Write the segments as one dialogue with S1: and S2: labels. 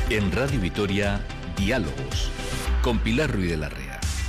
S1: En Radio Vitoria, Diálogos, con Pilar Ruiz de la Rea.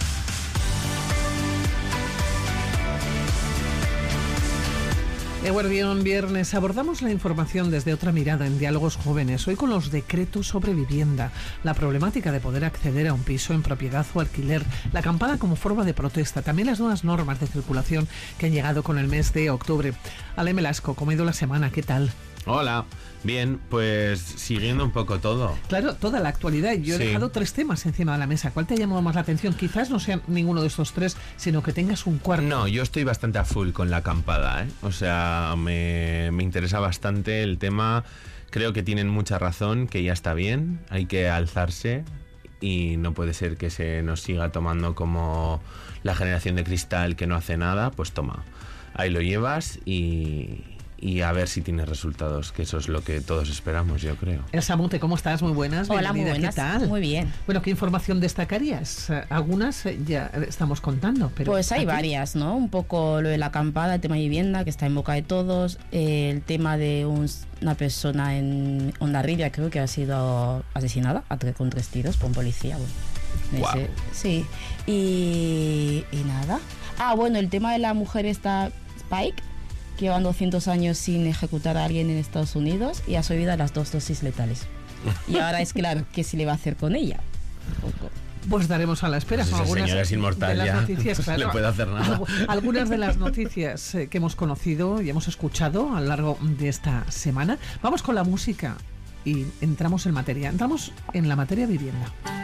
S2: Eguardión, viernes, abordamos la información desde otra mirada en Diálogos Jóvenes, hoy con los decretos sobre vivienda, la problemática de poder acceder a un piso en propiedad o alquiler, la acampada como forma de protesta, también las nuevas normas de circulación que han llegado con el mes de octubre. Alain Velasco, ¿cómo ha ido la semana? ¿Qué tal?
S3: Hola, bien, pues siguiendo un poco todo.
S2: Claro, toda la actualidad. Yo he dejado 3 temas encima de la mesa. ¿Cuál te ha llamado más la atención? Quizás no sea ninguno de estos 3, sino que tengas un cuarto.
S3: No, yo estoy bastante a full con la acampada, ¿eh? O sea, me interesa bastante el tema. Creo que tienen mucha razón, que ya está bien, hay que alzarse y no puede ser que se nos siga tomando como la generación de cristal que no hace nada. Pues toma, ahí lo llevas y a ver si tiene resultados, que eso es lo que todos esperamos, yo creo.
S2: Elsa Mute, ¿cómo estás? Muy buenas.
S4: Hola, muy buenas.
S2: ¿Qué tal?
S4: Muy bien.
S2: Bueno, ¿qué información destacarías? Algunas ya estamos contando, pero...
S4: Pues hay varias, ¿no? Un poco lo de la acampada, el tema de vivienda, que está en boca de todos, el tema de una persona en Hondarribia, creo que ha sido asesinada con 3 tiros por un policía. Bueno,
S3: wow.
S4: Sí. Y nada. Bueno, el tema de la mujer esta Spike, que llevan 200 años sin ejecutar a alguien en Estados Unidos y ha sobrevivido a las 2 dosis letales. Y ahora es claro, ¿qué se le va a hacer con ella?
S2: Pues daremos a la espera.
S3: Pues esa señora es inmortal,
S2: de las
S3: ya
S2: noticias,
S3: no
S2: claro,
S3: le puede hacer nada.
S2: Algunas de las noticias que hemos conocido y hemos escuchado a lo largo de esta semana. Vamos con la música y entramos en materia. Entramos en la materia vivienda.